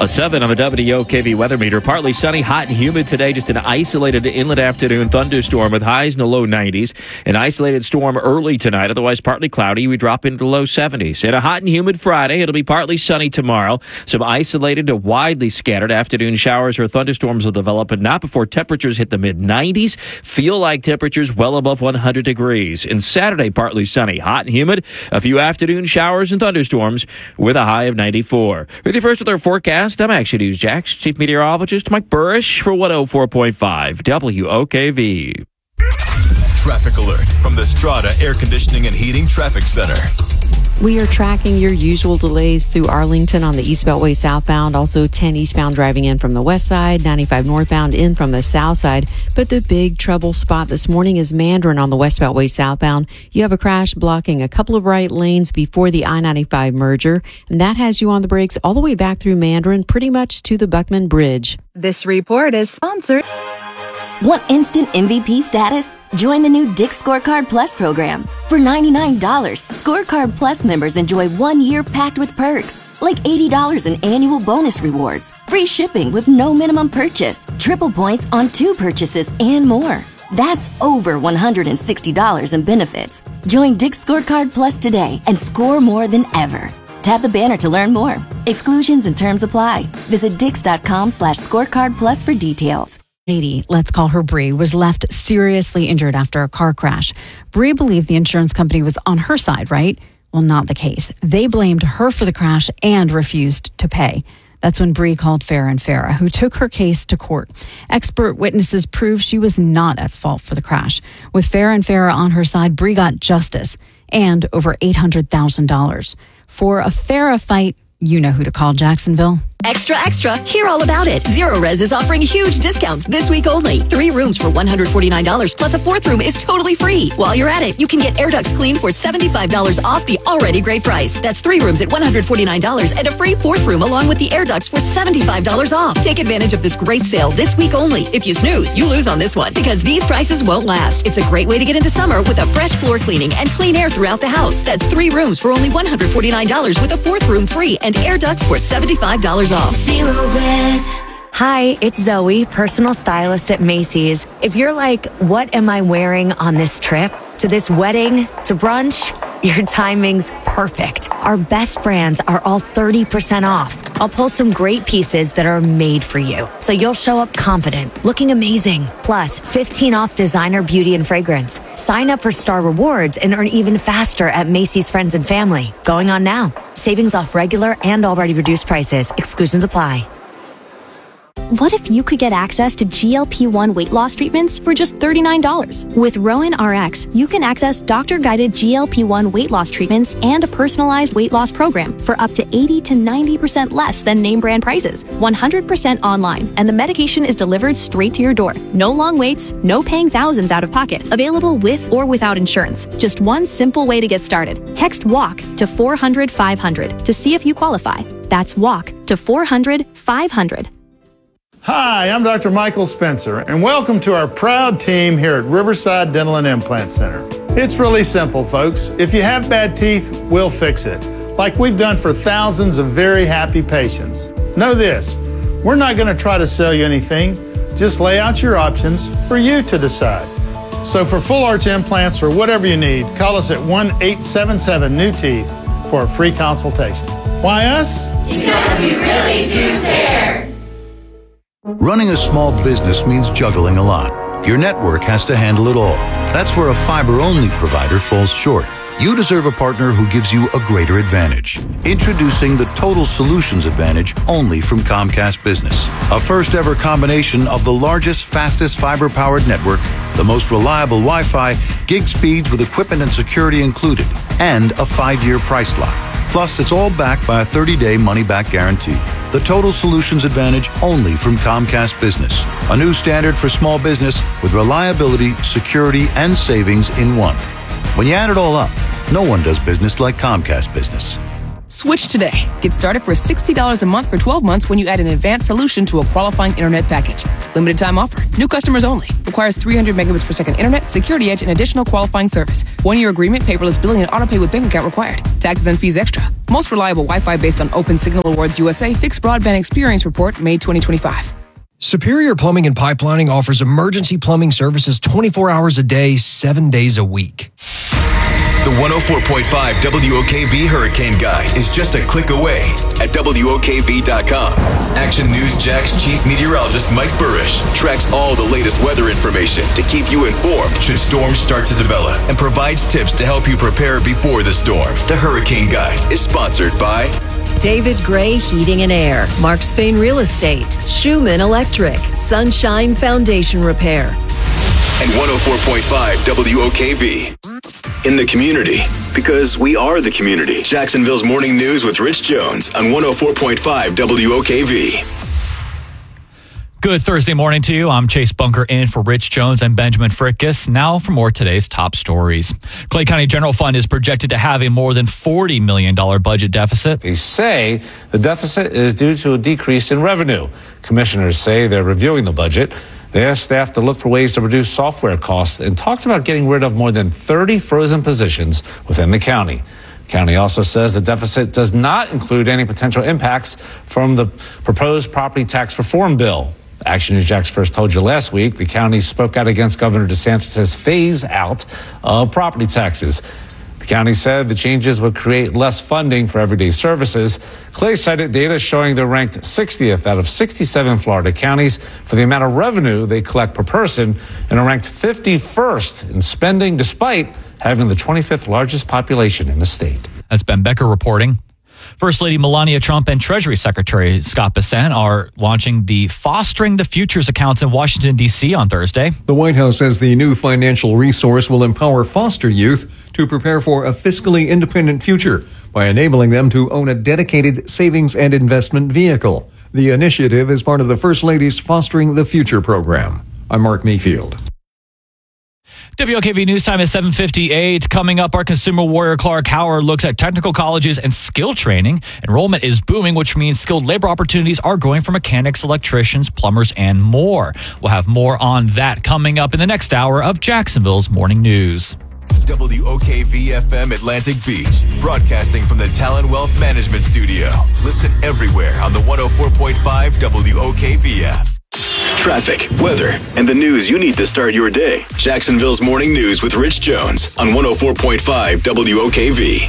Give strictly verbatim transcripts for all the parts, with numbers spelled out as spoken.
A seven on the W O K V weather meter. Partly sunny, hot and humid today. Just an isolated inland afternoon thunderstorm with highs in the low nineties. An isolated storm early tonight. Otherwise, partly cloudy. We drop into the low seventies. And a hot and humid Friday. It'll be partly sunny tomorrow. Some isolated to widely scattered afternoon showers or thunderstorms will develop, but not before temperatures hit the mid nineties. Feel like temperatures well above one hundred degrees. And Saturday, partly sunny, hot and humid. A few afternoon showers and thunderstorms with a high of ninety-four. With you first with our forecast, I'm Action News Jax Chief Meteorologist Mike Burrish for one oh four point five W O K V. Traffic alert from the Strata Air Conditioning and Heating Traffic Center. We are tracking your usual delays through Arlington on the East Beltway southbound, also ten eastbound driving in from the west side, ninety-five northbound in from the south side. But the big trouble spot this morning is Mandarin on the West Beltway southbound. You have a crash blocking a couple of right lanes before the I ninety-five merger, and that has you on the brakes all the way back through Mandarin, pretty much to the Buckman Bridge. This report is sponsored. Want instant M V P status? Join the new Dick's Scorecard Plus program. For ninety-nine dollars, Scorecard Plus members enjoy one year packed with perks, like eighty dollars in annual bonus rewards, free shipping with no minimum purchase, triple points on two purchases, and more. That's over one hundred sixty dollars in benefits. Join Dick's Scorecard Plus today and score more than ever. Tap the banner to learn more. Exclusions and terms apply. Visit dix.com slash scorecard plus for details. Lady, let's call her Bree, was left seriously injured after a car crash. Bree believed the insurance company was on her side, right? Well, not the case. They blamed her for the crash and refused to pay. That's when Bree called Farah and Farah, who took her case to court. Expert witnesses proved she was not at fault for the crash. With Farah and Farah on her side, Bree got justice and over eight hundred thousand dollars. For a Farah fight, you know who to call, Jacksonville. Extra, extra, hear all about it. Zero Res is offering huge discounts this week only. Three rooms for one hundred forty-nine dollars plus a fourth room is totally free. While you're at it, you can get air ducts cleaned for seventy-five dollars off the already great price. That's three rooms at one hundred forty-nine dollars and a free fourth room along with the air ducts for seventy-five dollars off. Take advantage of this great sale this week only. If you snooze, you lose on this one because these prices won't last. It's a great way to get into summer with a fresh floor cleaning and clean air throughout the house. That's three rooms for only one hundred forty-nine dollars with a fourth room free and air ducts for seventy-five dollars off. Zero Res. Hi, it's Zoe, personal stylist at Macy's. If you're like, what am I wearing on this trip? To this wedding? To brunch? Your timing's perfect. Our best brands are all thirty percent off. I'll pull some great pieces that are made for you, so you'll show up confident, looking amazing. Plus, fifteen off designer beauty and fragrance. Sign up for Star Rewards and earn even faster at Macy's Friends and Family. Going on now. Savings off regular and already reduced prices. Exclusions apply. What if you could get access to G L P one weight loss treatments for just thirty-nine dollars? With Rowan R X, you can access doctor-guided G L P one weight loss treatments and a personalized weight loss program for up to eighty to ninety percent less than name brand prices. one hundred percent online, and the medication is delivered straight to your door. No long waits, no paying thousands out of pocket. Available with or without insurance. Just one simple way to get started. Text WALK to four hundred five hundred to see if you qualify. That's WALK to four hundred five hundred. Hi, I'm Doctor Michael Spencer, and welcome to our proud team here at Riverside Dental and Implant Center. It's really simple, folks. If you have bad teeth, we'll fix it, like we've done for thousands of very happy patients. Know this, we're not going to try to sell you anything, just lay out your options for you to decide. So for full arch implants or whatever you need, call us at one eight seven seven new teeth for a free consultation. Why us? Because we really do care. Running a small business means juggling a lot. Your network has to handle it all. That's where a fiber-only provider falls short. You deserve a partner who gives you a greater advantage. Introducing the Total Solutions Advantage only from Comcast Business. A first-ever combination of the largest, fastest fiber-powered network, the most reliable Wi-Fi, gig speeds with equipment and security included, and a five-year price lock. Plus, it's all backed by a thirty-day money-back guarantee. The Total Solutions Advantage only from Comcast Business. A new standard for small business with reliability, security, and savings in one. When you add it all up, no one does business like Comcast Business. Switch today. Get started for sixty dollars a month for twelve months when you add an advanced solution to a qualifying internet package. Limited time offer. New customers only. Requires three hundred megabits per second internet, security edge, and additional qualifying service. One-year agreement, paperless billing, and autopay with bank account required. Taxes and fees extra. Most reliable Wi-Fi based on Open Signal Awards U S A Fixed Broadband Experience Report, May twenty twenty-five. Superior Plumbing and Pipelining offers emergency plumbing services twenty-four hours a day, seven days a week. The one oh four point five W O K V Hurricane Guide is just a click away at W O K V dot com. Action News Jack's chief meteorologist Mike Burrish tracks all the latest weather information to keep you informed should storms start to develop and provides tips to help you prepare before the storm. The Hurricane Guide is sponsored by David Gray Heating and Air, Mark Spain Real Estate, Schumann Electric, Sunshine Foundation Repair, and one oh four point five W O K V. In the community, because we are the community. Jacksonville's Morning News with Rich Jones on one oh four point five W O K V. Good Thursday morning to you. I'm Chase Bunker in for Rich Jones and Benjamin Frickus. Now for more today's top stories. Clay County General Fund is projected to have a more than forty million dollars budget deficit. They say the deficit is due to a decrease in revenue. Commissioners say they're reviewing the budget. They asked staff to look for ways to reduce software costs and talked about getting rid of more than thirty frozen positions within the county. The county also says the deficit does not include any potential impacts from the proposed property tax reform bill. Action News Jax first told you last week the county spoke out against Governor DeSantis' phase out of property taxes. The county said the changes would create less funding for everyday services. Clay cited data showing they're ranked sixtieth out of sixty-seven Florida counties for the amount of revenue they collect per person and are ranked fifty-first in spending despite having the twenty-fifth largest population in the state. That's Ben Becker reporting. First Lady Melania Trump and Treasury Secretary Scott Bessent are launching the Fostering the Futures accounts in Washington, D C on Thursday. The White House says the new financial resource will empower foster youth to prepare for a fiscally independent future by enabling them to own a dedicated savings and investment vehicle. The initiative is part of the First Lady's Fostering the Future program. I'm Mark Mayfield. W O K V News Time is seven fifty-eight. Coming up, our consumer warrior Clark Howard looks at technical colleges and skill training. Enrollment is booming, which means skilled labor opportunities are growing for mechanics, electricians, plumbers, and more. We'll have more on that coming up in the next hour of Jacksonville's Morning News. W O K V F M Atlantic Beach, broadcasting from the Talon Wealth Management Studio. Listen everywhere on the one oh four point five W O K V app. Traffic, weather, and the news you need to start your day. Jacksonville's Morning News with Rich Jones on one oh four point five W O K V.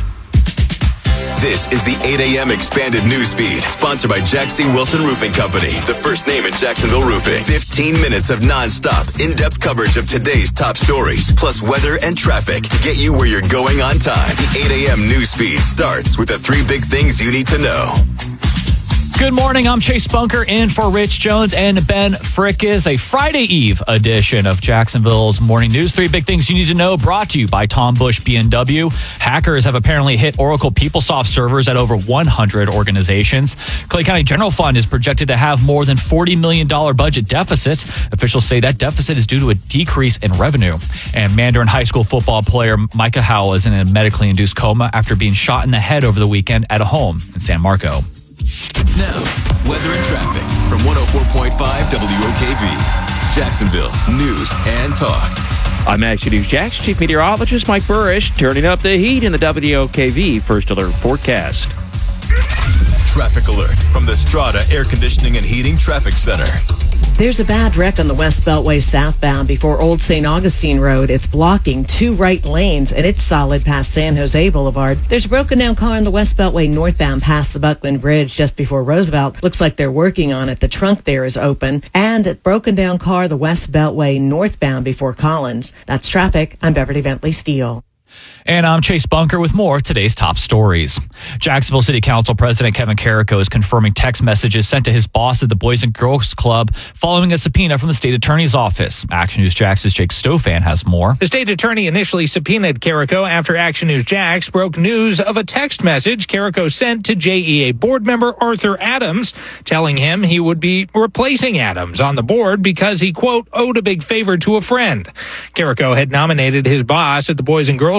This is the eight a.m. Expanded News Feed, sponsored by Jack C. Wilson Roofing Company, the first name in Jacksonville roofing. fifteen minutes of non-stop, in-depth coverage of today's top stories, plus weather and traffic to get you where you're going on time. The eight a.m. News Feed starts with the three big things you need to know. Good morning. I'm Chase Bunker in for Rich Jones and Ben Frickus. A Friday Eve edition of Jacksonville's Morning News. Three big things you need to know, brought to you by Tom Bush B M W. Hackers have apparently hit Oracle PeopleSoft servers at over one hundred organizations. Clay County General Fund is projected to have more than forty million dollars budget deficit. Officials say that deficit is due to a decrease in revenue. And Mandarin High School football player Micah Howell is in a medically induced coma after being shot in the head over the weekend at a home in San Marco. Now, weather and traffic from one oh four point five W O K V, Jacksonville's news and talk. I'm Action News Jack's chief meteorologist Mike Burrish, turning up the heat in the W O K V First Alert forecast. Traffic alert from the Strata Air Conditioning and Heating Traffic Center. There's a bad wreck on the West Beltway southbound before Old Saint Augustine Road. It's blocking two right lanes, and it's solid past San Jose Boulevard. There's a broken down car on the West Beltway northbound past the Buckland Bridge just before Roosevelt. Looks like they're working on it. The trunk there is open. And a broken down car the West Beltway northbound before Collins. That's traffic. I'm Beverly Bentley Steele. And I'm Chase Bunker with more of today's top stories. Jacksonville City Council President Kevin Carrico is confirming text messages sent to his boss at the Boys and Girls Club following a subpoena from the state attorney's office. Action News Jax's Jake Stofan has more. The state attorney initially subpoenaed Carrico after Action News Jax broke news of a text message Carrico sent to J E A board member Arthur Adams, telling him he would be replacing Adams on the board because he, quote, owed a big favor to a friend. Carrico had nominated his boss at the Boys and Girls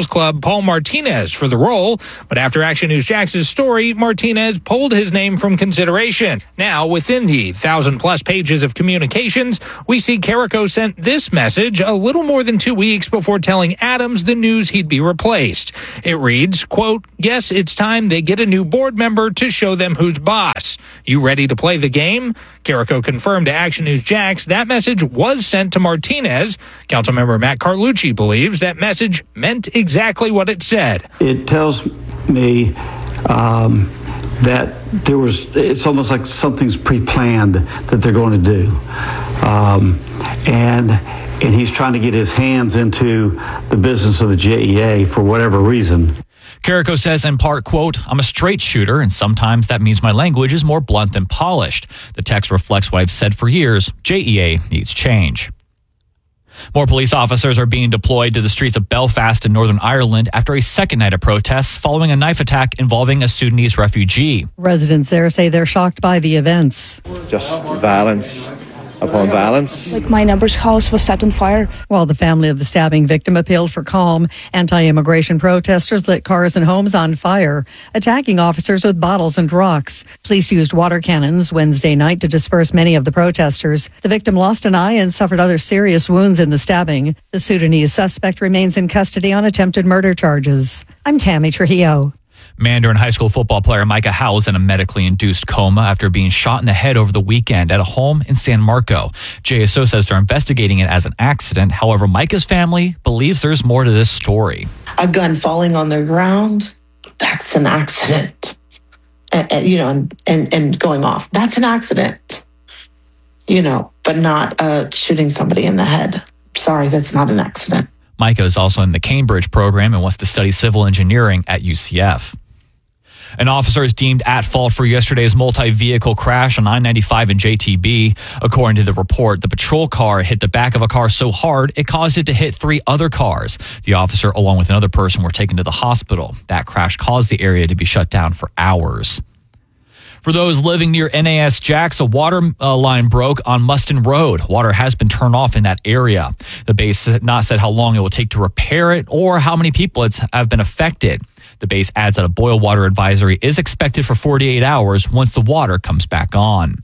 Girls Club Paul Martinez for the role, but after Action News Jax's story, Martinez pulled his name from consideration. Now, within the thousand-plus pages of communications, we see Carrico sent this message a little more than two weeks before telling Adams the news he'd be replaced. It reads, quote, "Guess it's time they get a new board member to show them who's boss. You ready to play the game?" Carrico confirmed to Action News Jax that message was sent to Martinez. Councilmember Matt Carlucci believes that message meant exactly what it said. It tells me um, that there was, it's almost like something's pre-planned that they're going to do. Um, and and he's trying to get his hands into the business of the J E A for whatever reason. Carrico says in part, quote, "I'm a straight shooter, and sometimes that means my language is more blunt than polished. The text reflects what I've said for years. J E A needs change." More police officers are being deployed to the streets of Belfast in Northern Ireland after a second night of protests following a knife attack involving a Sudanese refugee. Residents there say they're shocked by the events. Just violence upon violence. Like my neighbor's house was set on fire. While the family of the stabbing victim appealed for calm, anti-immigration protesters lit cars and homes on fire, attacking officers with bottles and rocks. Police used water cannons Wednesday night to disperse many of the protesters. The victim lost an eye and suffered other serious wounds in the stabbing. The Sudanese suspect remains in custody on attempted murder charges. I'm Tammy Trujillo. Mandarin high school football player Micah Howell is in a medically induced coma after being shot in the head over the weekend at a home in San Marco. J S O says they're investigating it as an accident. However, Micah's family believes there's more to this story. A gun falling on the ground, that's an accident. And, and, you know, and, and, and going off, that's an accident. You know, but not uh, shooting somebody in the head. Sorry, that's not an accident. Micah is also in the Cambridge program and wants to study civil engineering at U C F. An officer is deemed at fault for yesterday's multi-vehicle crash on I ninety-five in J T B. According to the report, the patrol car hit the back of a car so hard it caused it to hit three other cars. The officer, along with another person, were taken to the hospital. That crash caused the area to be shut down for hours. For those living near N A S Jax, a water uh, line broke on Muston Road. Water has been turned off in that area. The base has not said how long it will take to repair it or how many people it's, have been affected. The base adds that a boil water advisory is expected for forty-eight hours once the water comes back on.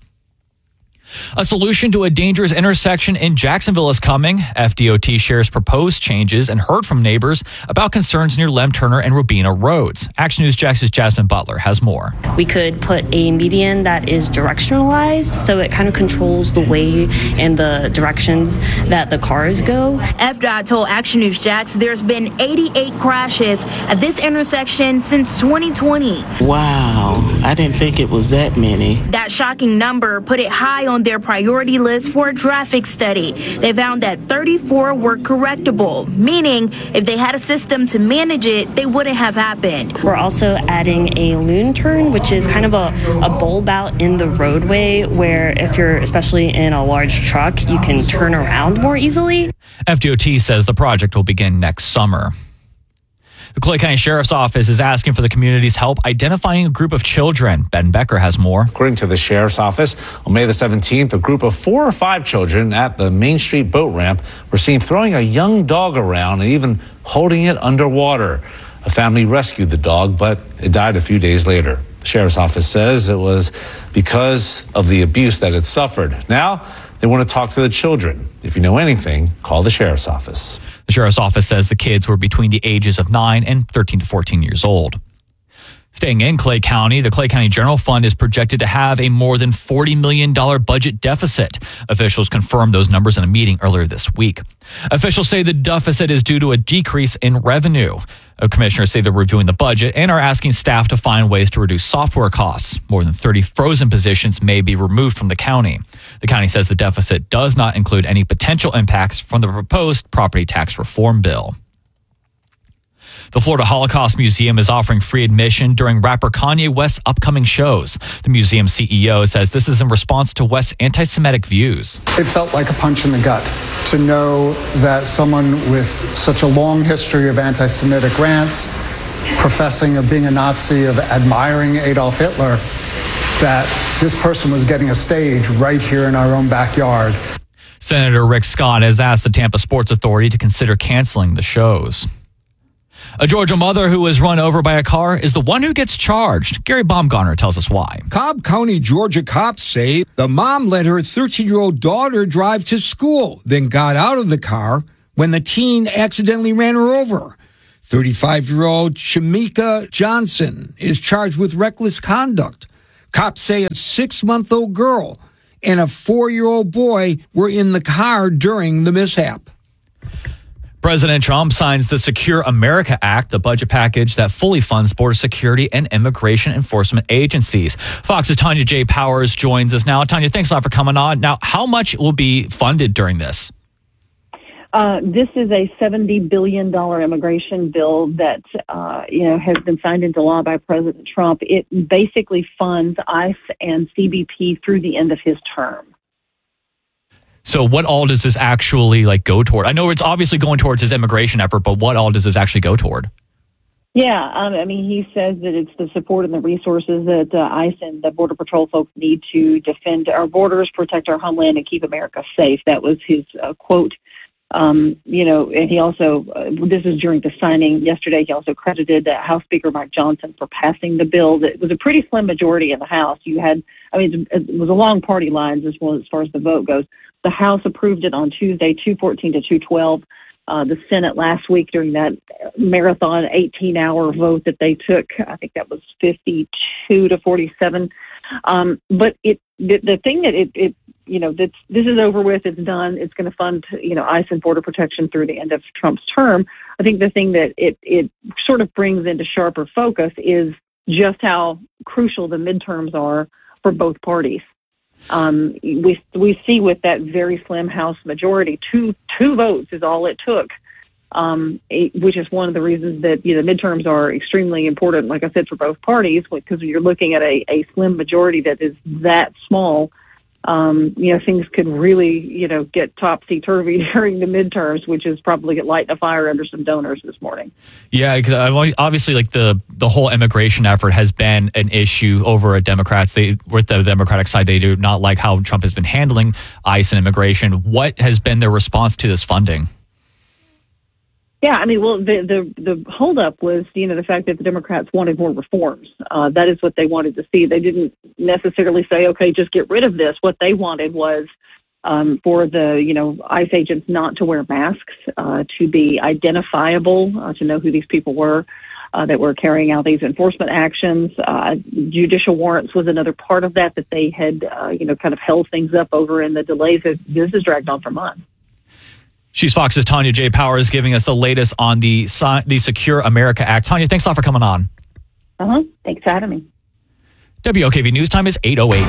A solution to a dangerous intersection in Jacksonville is coming. F D O T shares proposed changes and heard from neighbors about concerns near Lem Turner and Rubina roads. Action News Jax's Jasmine Butler has more. We could put a median that is directionalized, so it kind of controls the way and the directions that the cars go. After I told Action News Jax, there's been eighty-eight crashes at this intersection since twenty twenty. Wow, I didn't think it was that many. That shocking number put it high on their priority list for a traffic study. They found that thirty-four were correctable, meaning if they had a system to manage it, they wouldn't have happened. We're also adding a loon turn, which is kind of a, a bulb out in the roadway where if you're especially in a large truck, you can turn around more easily. F D O T says the project will begin next summer. The Clay County Sheriff's Office is asking for the community's help identifying a group of children. Ben Becker has more. According to the Sheriff's Office, on May the seventeenth, a group of four or five children at the Main Street boat ramp were seen throwing a young dog around and even holding it underwater. A family rescued the dog, but it died a few days later. The Sheriff's Office says it was because of the abuse that it suffered. Now, they want to talk to the children. If you know anything, call the Sheriff's Office. The Sheriff's Office says the kids were between the ages of nine and thirteen to fourteen years old. Staying in Clay County, the Clay County General Fund is projected to have a more than forty million dollars budget deficit. Officials confirmed those numbers in a meeting earlier this week. Officials say the deficit is due to a decrease in revenue. Commissioners say they're reviewing the budget and are asking staff to find ways to reduce software costs. More than thirty frozen positions may be removed from the county. The county says the deficit does not include any potential impacts from the proposed property tax reform bill. The Florida Holocaust Museum is offering free admission during rapper Kanye West's upcoming shows. The museum C E O says this is in response to West's anti-Semitic views. It felt like a punch in the gut to know that someone with such a long history of anti-Semitic rants, professing of being a Nazi, of admiring Adolf Hitler, that this person was getting a stage right here in our own backyard. Senator Rick Scott has asked the Tampa Sports Authority to consider canceling the shows. A Georgia mother who was run over by a car is the one who gets charged. Gary Baumgartner tells us why. Cobb County, Georgia cops say the mom let her thirteen-year-old daughter drive to school, then got out of the car when the teen accidentally ran her over. thirty-five-year-old Shamika Johnson is charged with reckless conduct. Cops say a six-month-old girl and a four-year-old boy were in the car during the mishap. President Trump signs the Secure America Act, the budget package that fully funds border security and immigration enforcement agencies. Fox's Tanya J. Powers joins us now. Tanya, thanks a lot for coming on. Now, how much will be funded during this? Uh, this is a seventy billion dollars immigration bill that, uh, you know, has been signed into law by President Trump. It basically funds ICE and C B P through the end of his term. So what all does this actually like go toward? I know it's obviously going towards his immigration effort, but what all does this actually go toward? Yeah, um, I mean, he says that it's the support and the resources that uh, ICE and the Border Patrol folks need to defend our borders, protect our homeland, and keep America safe. That was his uh, quote. Um, you know, and he also, uh, this is during the signing yesterday, he also credited uh, House Speaker Mike Johnson for passing the bill. It was a pretty slim majority in the House. You had, I mean, it was a long party lines as well as far as the vote goes. The House approved it on Tuesday, two fourteen to two twelve. Uh, the Senate last week during that marathon eighteen-hour vote that they took, I think that was fifty-two to forty-seven. Um, but it the, the thing that it, it you know, that's, this is over with, it's done, it's going to fund, you know, ICE and border protection through the end of Trump's term. I think the thing that it, it sort of brings into sharper focus is just how crucial the midterms are for both parties. Um, we we see with that very slim House majority, two two votes is all it took, um, it, which is one of the reasons that, you know, midterms are extremely important, like I said, for both parties, because when you're looking at a, a slim majority that is that small, um, you know, things could really, you know, get topsy-turvy during the midterms, which is probably lighting a fire under some donors this morning. Yeah, because obviously, like the the whole immigration effort has been an issue over at Democrats. They, with the Democratic side, they do not like how Trump has been handling ICE and immigration. What has been their response to this funding? Yeah, I mean, well, the the the holdup was, you know, the fact that the Democrats wanted more reforms. Uh, that is what they wanted to see. They didn't necessarily say, okay, just get rid of this. What they wanted was um, for the, you know, ICE agents not to wear masks, uh, to be identifiable, uh, to know who these people were uh, that were carrying out these enforcement actions. Uh, judicial warrants was another part of that, that they had, uh, you know, kind of held things up over in the delays. This has dragged on for months. She's Fox's Tanya J. Powers giving us the latest on the the Secure America Act. Tanya, thanks a lot for coming on. Uh-huh. Thanks for having me. W O K V News Time is eight oh eight.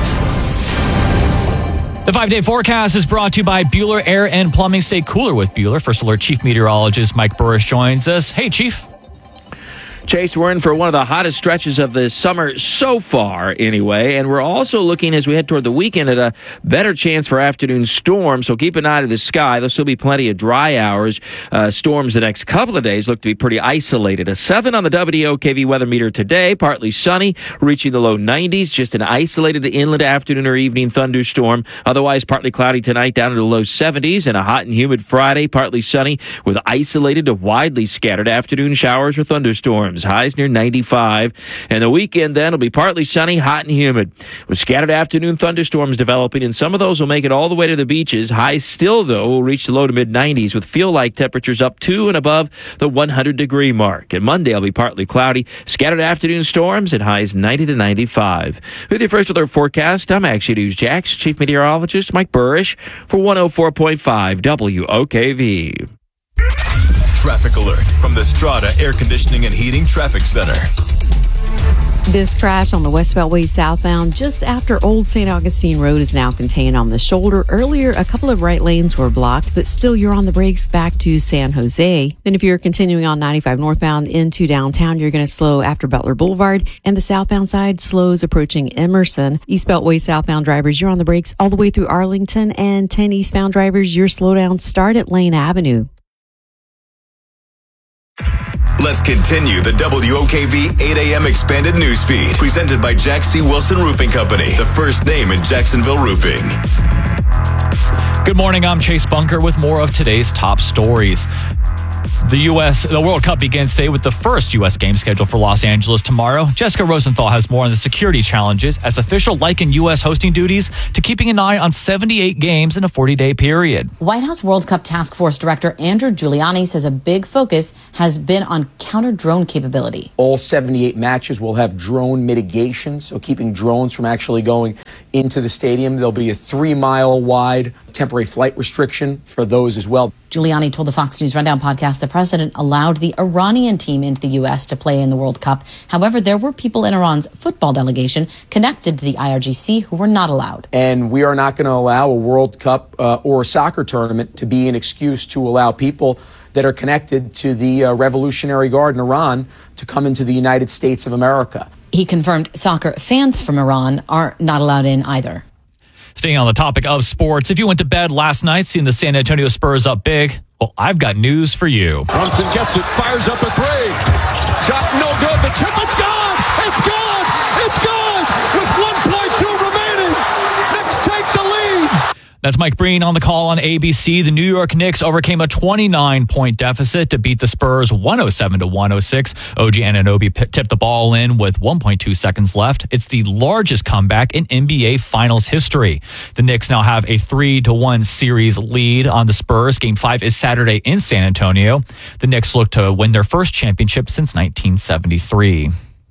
The five-day forecast is brought to you by Bueller Air and Plumbing. Stay cooler with Bueller. First Alert Chief Meteorologist Mike Burrish joins us. Hey, Chief. Chase, we're in for one of the hottest stretches of the summer so far, anyway, and we're also looking, as we head toward the weekend, at a better chance for afternoon storms, so keep an eye to the sky. There'll still be plenty of dry hours. Uh, storms the next couple of days look to be pretty isolated. A seven on the W O K V weather meter today, partly sunny, reaching the low nineties, just an isolated inland afternoon or evening thunderstorm. Otherwise, partly cloudy tonight, down to the low seventies, and a hot and humid Friday, partly sunny, with isolated to widely scattered afternoon showers or thunderstorms. Highs near ninety-five. And the weekend then will be partly sunny, hot and humid, with scattered afternoon thunderstorms developing, and some of those will make it all the way to the beaches. Highs still, though, will reach the low to mid nineties, with feel-like temperatures up to and above the one hundred degree mark. And Monday will be partly cloudy, scattered afternoon storms, and highs ninety to ninety-five. With your first alert forecast, I'm Action News Jax Chief Meteorologist Mike Burrish for one oh four point five W O K V. Traffic alert from the Strata Air Conditioning and Heating Traffic Center. This crash on the West Beltway southbound just after Old Saint Augustine Road is now contained on the shoulder. Earlier, a couple of right lanes were blocked, but still you're on the brakes back to San Jose. Then if you're continuing on ninety-five northbound into downtown, you're going to slow after Butler Boulevard, and the southbound side slows approaching Emerson. East Beltway southbound drivers, you're on the brakes all the way through Arlington, and ten eastbound drivers, your slowdown start at Lane Avenue. Let's continue the W O K V eight a.m. expanded news feed, presented by Jack C. Wilson Roofing Company, the first name in Jacksonville roofing. Good morning, I'm Chase Bunker with more of today's top stories. The U S, the World Cup begins today with the first U S game scheduled for Los Angeles tomorrow. Jessica Rosenthal has more on the security challenges as officials liken U S hosting duties to keeping an eye on seventy-eight games in a forty-day period. White House World Cup Task Force Director Andrew Giuliani says a big focus has been on counter-drone capability. All seventy-eight matches will have drone mitigation, so keeping drones from actually going into the stadium. There'll be a three-mile wide temporary flight restriction for those as well. Giuliani told the Fox News Rundown podcast the president allowed the Iranian team into the U S to play in the World Cup. However, there were people in Iran's football delegation connected to the I R G C who were not allowed. And we are not going to allow a World Cup uh, or a soccer tournament to be an excuse to allow people that are connected to the uh, Revolutionary Guard in Iran to come into the United States of America. He confirmed soccer fans from Iran are not allowed in either. Staying on the topic of sports, if you went to bed last night seeing the San Antonio Spurs up big, well, I've got news for you. Brunson gets it, fires up a three. Shot no good. The chip, it's gone. It's gone. It's gone. With one point two remaining. Knicks take the lead. That's Mike Breen on the call on A B C. The New York Knicks overcame a twenty-nine point deficit to beat the Spurs one oh seven to one oh six. O G Anunoby p- tipped the ball in with one point two seconds left. It's the largest comeback in N B A Finals history. The Knicks now have a three to one series lead on the Spurs. Game five is Saturday in San Antonio. The Knicks look to win their first championship since nineteen seventy-three.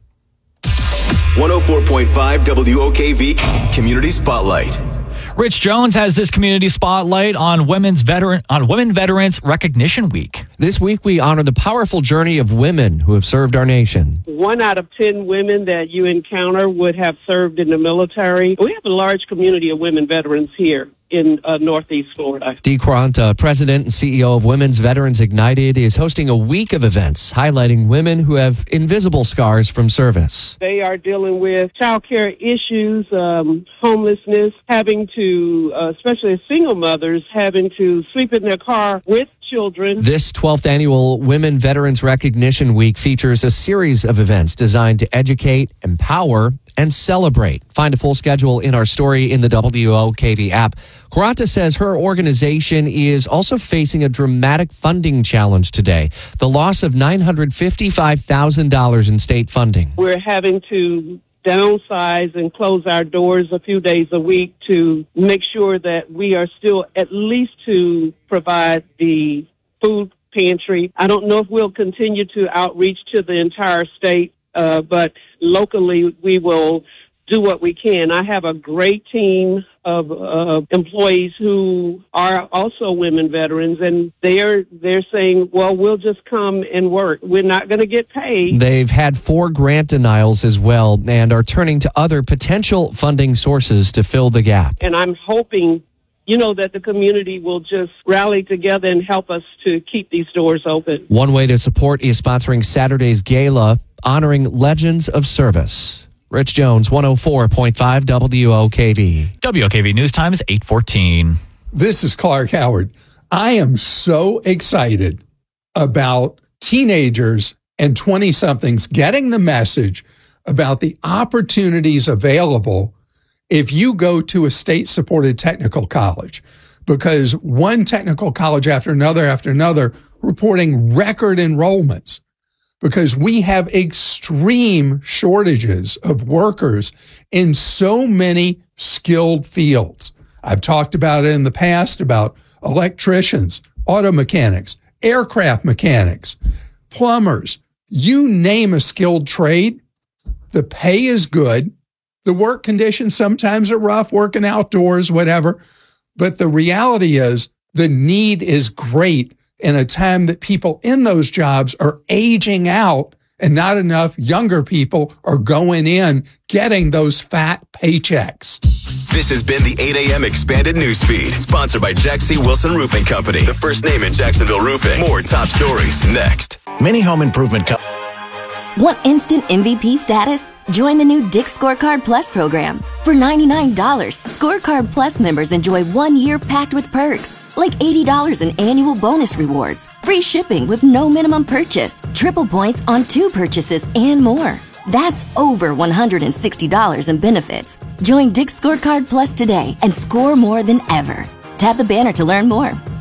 one oh four point five W O K V Community Spotlight. Rich Jones has this community spotlight on women's veteran on Women Veterans Recognition Week. This week we honor the powerful journey of women who have served our nation. One out of ten women that you encounter would have served in the military. We have a large community of women veterans here in uh, Northeast Florida. Dee Quant, uh, president and C E O of Women's Veterans Ignited, is hosting a week of events highlighting women who have invisible scars from service. They are dealing with child care issues, um, homelessness, having to, uh, especially single mothers, having to sleep in their car with children. This twelfth annual Women Veterans Recognition Week features a series of events designed to educate, empower, and celebrate. Find a full schedule in our story in the W O K V app. Quaranta says her organization is also facing a dramatic funding challenge today. The loss of nine hundred fifty-five thousand dollars in state funding. We're having to downsize and close our doors a few days a week to make sure that we are still at least to provide the food pantry. I don't know if we'll continue to outreach to the entire state, uh, but locally we will do what we can. I have a great team of uh, employees who are also women veterans, and they're they're saying, well, we'll just come and work. We're not going to get paid. They've had four grant denials as well and are turning to other potential funding sources to fill the gap. And I'm hoping, you know, that the community will just rally together and help us to keep these doors open. One way to support is sponsoring Saturday's gala, honoring legends of service. Rich Jones, one oh four point five W O K V. W O K V News Time is eight fourteen. This is Clark Howard. I am so excited about teenagers and twenty-somethings getting the message about the opportunities available if you go to a state-supported technical college, because one technical college after another after another reporting record enrollments, because we have extreme shortages of workers in so many skilled fields. I've talked about it in the past about electricians, auto mechanics, aircraft mechanics, plumbers. You name a skilled trade, the pay is good. The work conditions sometimes are rough, working outdoors, whatever. But the reality is the need is great in a time that people in those jobs are aging out and not enough younger people are going in getting those fat paychecks. This has been the eight a.m. Expanded Newsfeed, sponsored by Jack C. Wilson Roofing Company, the first name in Jacksonville roofing. More top stories next. Many home improvement companies. Want instant M V P status? Join the new Dick's Scorecard Plus program. For ninety-nine dollars, Scorecard Plus members enjoy one year packed with perks, like eighty dollars in annual bonus rewards, free shipping with no minimum purchase, triple points on two purchases, and more. That's over one hundred sixty dollars in benefits. Join Dick's Scorecard Plus today and score more than ever. Tap the banner to learn more.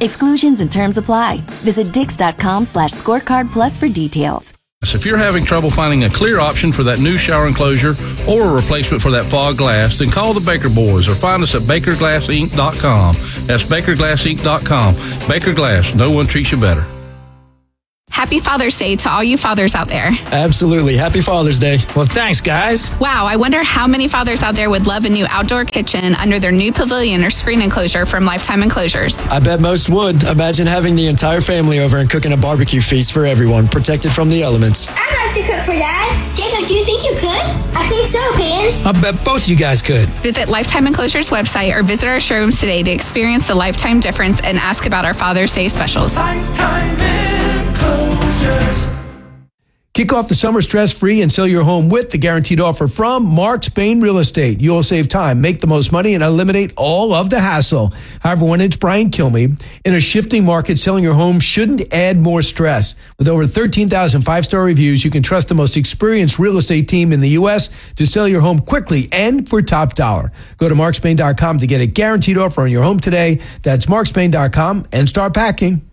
Exclusions and terms apply. Visit dix.com slash scorecard plus for details. If you're having trouble finding a clear option for that new shower enclosure or a replacement for that fog glass, then call the Baker Boys or find us at baker glass inc dot com. That's baker glass inc dot com. Baker Glass, no one treats you better. Happy Father's Day to all you fathers out there. Absolutely. Happy Father's Day. Well, thanks, guys. Wow, I wonder how many fathers out there would love a new outdoor kitchen under their new pavilion or screen enclosure from Lifetime Enclosures. I bet most would. Imagine having the entire family over and cooking a barbecue feast for everyone, protected from the elements. I'd like to cook for Dad. Jacob, do you think you could? I think so, Pan. I bet both you guys could. Visit Lifetime Enclosures website or visit our showrooms today to experience the Lifetime difference and ask about our Father's Day specials. Lifetime Enclosures. Kick off the summer stress-free and sell your home with the guaranteed offer from Mark Spain Real Estate. You'll save time, make the most money, and eliminate all of the hassle. However, when it's Brian Kilmeade, in a shifting market, selling your home shouldn't add more stress. With over thirteen thousand five-star reviews, you can trust the most experienced real estate team in the U S to sell your home quickly and for top dollar. Go to mark spain dot com to get a guaranteed offer on your home today. That's mark spain dot com and start packing.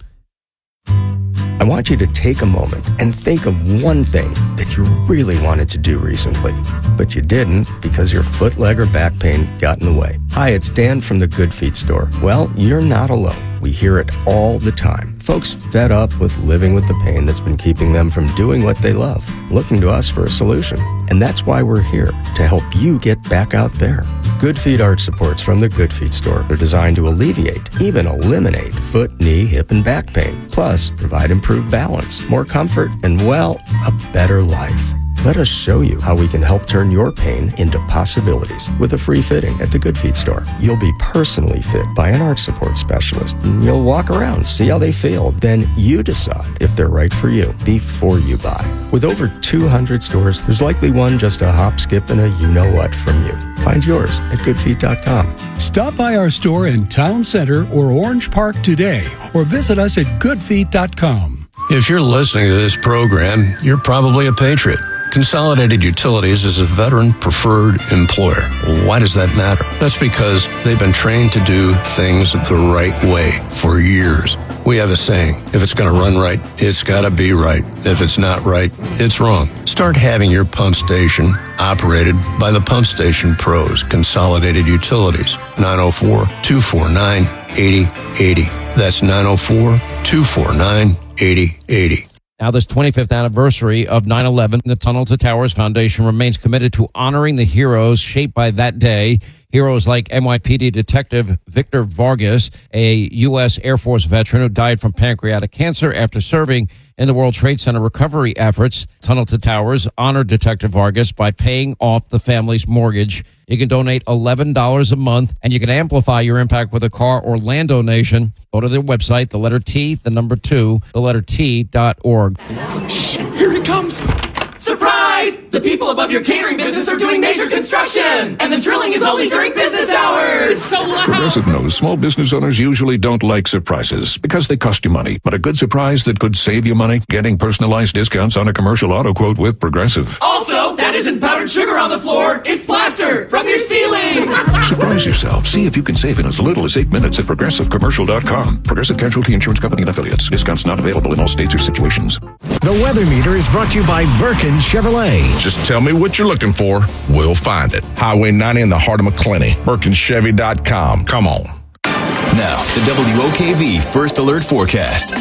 I want you to take a moment and think of one thing that you really wanted to do recently, but you didn't because your foot, leg, or back pain got in the way. Hi, it's Dan from the Good Feet store. Well, you're not alone. We hear it all the time. Folks fed up with living with the pain that's been keeping them from doing what they love, looking to us for a solution. And that's why we're here, to help you get back out there. Good Feet arch supports from the Good Feet store are designed to alleviate, even eliminate, foot, knee, hip, and back pain. Plus, provide improved balance, more comfort, and, well, a better life. Let us show you how we can help turn your pain into possibilities with a free fitting at the Good Feet store. You'll be personally fit by an arch support specialist. And you'll walk around, see how they feel. Then you decide if they're right for you before you buy. With over two hundred stores, there's likely one just a hop, skip, and a you-know-what from you. Find yours at good feet dot com. Stop by our store in Town Center or Orange Park today, or visit us at good feet dot com. If you're listening to this program, you're probably a patriot. Consolidated Utilities is a veteran-preferred employer. Why does that matter? That's because they've been trained to do things the right way for years. We have a saying, if it's going to run right, it's got to be right. If it's not right, it's wrong. Start having your pump station operated by the Pump Station Pros, Consolidated Utilities, nine oh four, two four nine, eight oh eight oh. That's nine oh four, two four nine, eight oh eight oh. Now, this twenty-fifth anniversary of nine eleven, the Tunnel to Towers Foundation remains committed to honoring the heroes shaped by that day. Heroes like N Y P D Detective Victor Vargas, a U S Air Force veteran who died from pancreatic cancer after serving in the World Trade Center recovery efforts. Tunnel to Towers honored Detective Vargas by paying off the family's mortgage. You can donate eleven dollars a month, and you can amplify your impact with a car or land donation. Go to their website, the letter T, the number two, the letter T dot org. Shh, here it comes. Surprise! The people above your catering business are doing major construction, and the drilling is only during business hours. So loud. Progressive knows small business owners usually don't like surprises because they cost you money. But a good surprise that could save you money? Getting personalized discounts on a commercial auto quote with Progressive. Also, that isn't powdered sugar on the floor. It's plaster from your ceiling. Surprise yourself. See if you can save in as little as eight minutes at progressive commercial dot com. Progressive Casualty Insurance Company and Affiliates. Discounts not available in all states or situations. The Weather Meter is brought to you by Birkin Chevrolet. Just tell me what you're looking for. We'll find it. Highway ninety in the heart of McClenny. Birkin Chevy dot com. Come on. Now, the W O K V First Alert Forecast.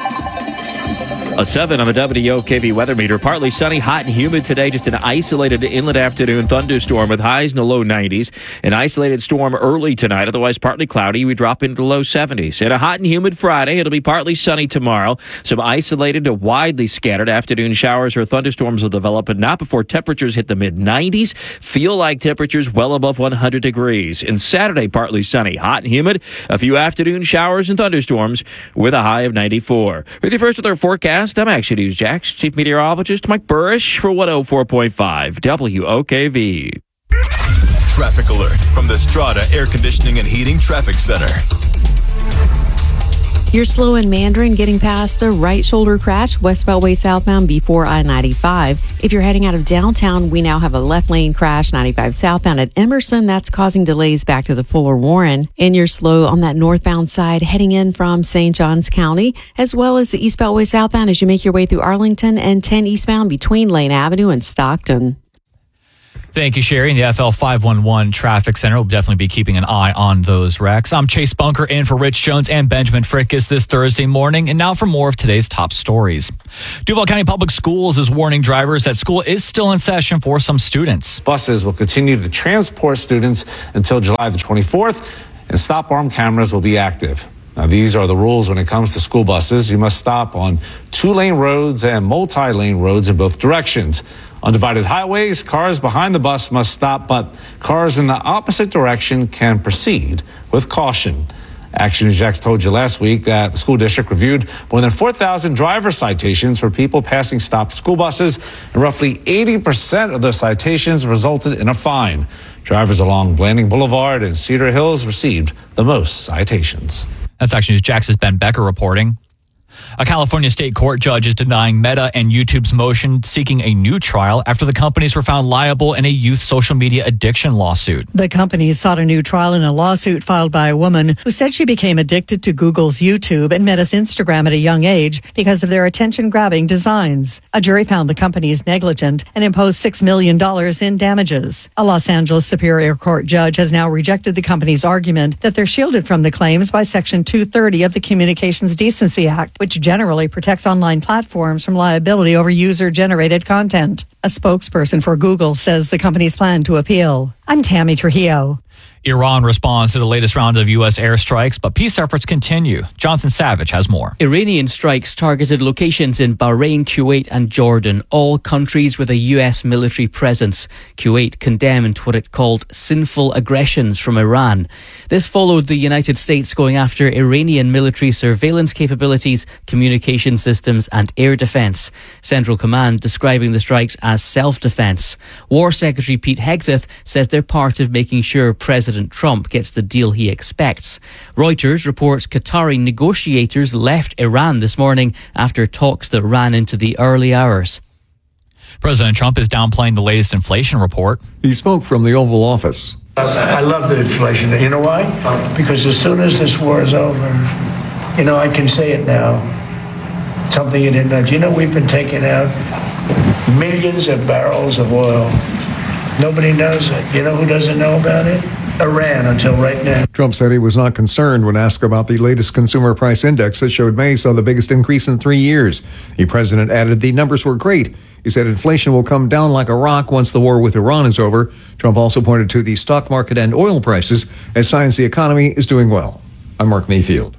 A seven on the W O K V weather meter. Partly sunny, hot and humid today. Just an isolated inland afternoon thunderstorm with highs in the low nineties. An isolated storm early tonight. Otherwise partly cloudy. We drop into the low seventies. And a hot and humid Friday. It'll be partly sunny tomorrow. Some isolated to widely scattered afternoon showers or thunderstorms will develop, but not before temperatures hit the mid nineties. Feel like temperatures well above one hundred degrees. And Saturday, partly sunny, hot and humid. A few afternoon showers and thunderstorms with a high of ninety-four. With your first alert forecast, I'm Action News Jax Chief Meteorologist Mike Burrish for one oh four point five W O K V. Traffic alert from the Strata Air Conditioning and Heating Traffic Center. You're slow in Mandarin getting past a right shoulder crash, West Beltway southbound before I ninety-five. If you're heading out of downtown, we now have a left lane crash, ninety-five southbound at Emerson. That's causing delays back to the Fuller Warren. And you're slow on that northbound side heading in from Saint Johns County, as well as the East Beltway southbound as you make your way through Arlington and ten eastbound between Lane Avenue and Stockton. Thank you, Sherry. And the F L five one one Traffic Center will definitely be keeping an eye on those wrecks. I'm Chase Bunker in for Rich Jones and Benjamin Frickus this Thursday morning. And now for more of today's top stories. Duval County Public Schools is warning drivers that school is still in session for some students. Buses will continue to transport students until July the twenty-fourth, and stop arm cameras will be active. Now, these are the rules when it comes to school buses. You must stop on two-lane roads and multi-lane roads in both directions. On divided highways, cars behind the bus must stop, but cars in the opposite direction can proceed with caution. Action News Jax told you last week that the school district reviewed more than four thousand driver citations for people passing stopped school buses, and roughly eighty percent of those citations resulted in a fine. Drivers along Blanding Boulevard and Cedar Hills received the most citations. That's Action News Jax's Ben Becker reporting. A California state court judge is denying Meta and YouTube's motion seeking a new trial after the companies were found liable in a youth social media addiction lawsuit. The companies sought a new trial in a lawsuit filed by a woman who said she became addicted to Google's YouTube and Meta's Instagram at a young age because of their attention-grabbing designs. A jury found the companies negligent and imposed six million dollars in damages. A Los Angeles Superior Court judge has now rejected the company's argument that they're shielded from the claims by Section two thirty of the Communications Decency Act, which generally protects online platforms from liability over user-generated content. A spokesperson for Google says the companies plan to appeal. I'm Tammy Trujillo. Iran responds to the latest round of U S airstrikes, but peace efforts continue. Jonathan Savage has more. Iranian strikes targeted locations in Bahrain, Kuwait and Jordan, all countries with a U S military presence. Kuwait condemned what it called sinful aggressions from Iran. This followed the United States going after Iranian military surveillance capabilities, communication systems and air defense. Central Command describing the strikes as self-defense. War Secretary Pete Hegseth says they're part of making sure President Trump gets the deal he expects. Reuters reports Qatari negotiators left Iran this morning after talks that ran into the early hours. President Trump is downplaying the latest inflation report. He spoke from the Oval Office. I love the inflation. You know why? Because as soon as this war is over, you know, I can say it now. Something you didn't know. Do you know we've been taking out millions of barrels of oil? Nobody knows it. You know who doesn't know about it? Iran, until right now. Trump said he was not concerned when asked about the latest consumer price index that showed May saw the biggest increase in three years. The president added the numbers were great. He said inflation will come down like a rock once the war with Iran is over. Trump also pointed to the stock market and oil prices as signs the economy is doing well. I'm Mark Mayfield.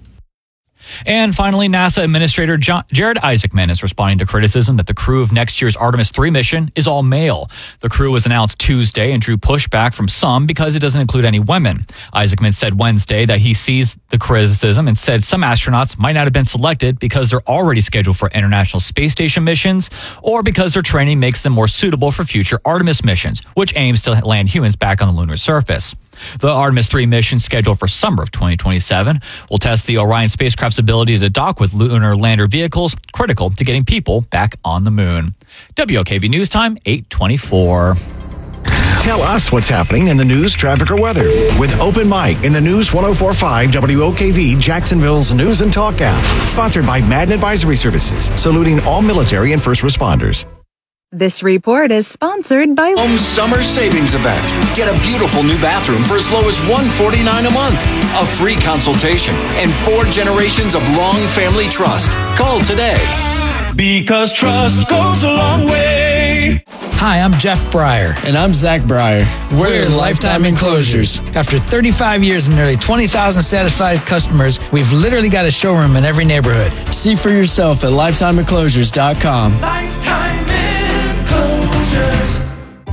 And finally, NASA Administrator John, Jared Isaacman is responding to criticism that the crew of next year's Artemis three mission is all male. The crew was announced Tuesday and drew pushback from some because it doesn't include any women. Isaacman said Wednesday that he sees the criticism and said some astronauts might not have been selected because they're already scheduled for International Space Station missions or because their training makes them more suitable for future Artemis missions, which aims to land humans back on the lunar surface. The Artemis three mission, scheduled for summer of twenty twenty-seven, will test the Orion spacecraft's ability to dock with lunar lander vehicles, critical to getting people back on the moon. W O K V News Time, eight twenty-four. Tell us what's happening in the news, traffic, or weather with Open Mic in the News one oh four point five W O K V Jacksonville's News and Talk app. Sponsored by Madden Advisory Services, saluting all military and first responders. This report is sponsored by Home Summer Savings Event. Get a beautiful new bathroom for as low as one hundred forty-nine dollars a month. A free consultation and four generations of long family trust. Call today. Because trust goes a long way. Hi, I'm Jeff Breyer. And I'm Zach Breyer. We're, We're Lifetime Enclosures. After thirty-five years and nearly twenty thousand satisfied customers, we've literally got a showroom in every neighborhood. See for yourself at lifetime enclosures dot com. Lifetime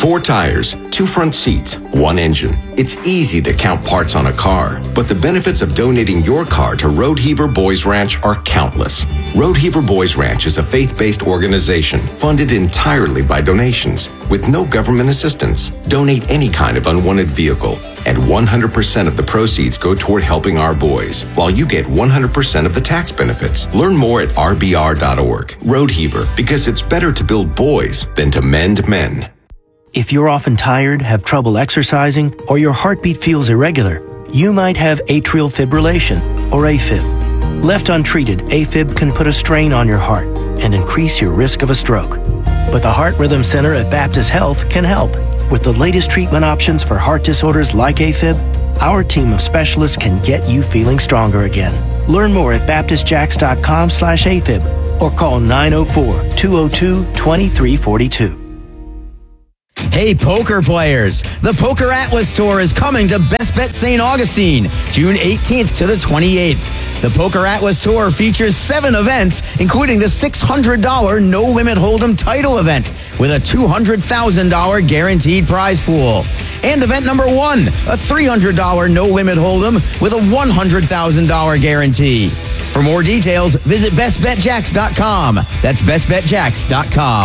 Four tires, two front seats, one engine. It's easy to count parts on a car, but the benefits of donating your car to Roadheaver Boys Ranch are countless. Roadheaver Boys Ranch is a faith-based organization funded entirely by donations with no government assistance. Donate any kind of unwanted vehicle, and one hundred percent of the proceeds go toward helping our boys, while you get one hundred percent of the tax benefits. Learn more at r b r dot org. Roadheaver, because it's better to build boys than to mend men. If you're often tired, have trouble exercising, or your heartbeat feels irregular, you might have atrial fibrillation, or AFib. Left untreated, AFib can put a strain on your heart and increase your risk of a stroke. But the Heart Rhythm Center at Baptist Health can help. With the latest treatment options for heart disorders like AFib, our team of specialists can get you feeling stronger again. Learn more at baptist jacks dot com slash AFib or call nine oh four, two oh two, two three four two. Hey, poker players! The Poker Atlas Tour is coming to Best Bet Saint Augustine, June eighteenth to the twenty-eighth. The Poker Atlas Tour features seven events, including the six hundred dollars No Limit Hold'em title event with a two hundred thousand dollars guaranteed prize pool. And event number one, a three hundred dollars No Limit Hold'em with a one hundred thousand dollars guarantee. For more details, visit best bet jacks dot com. That's best bet jacks dot com.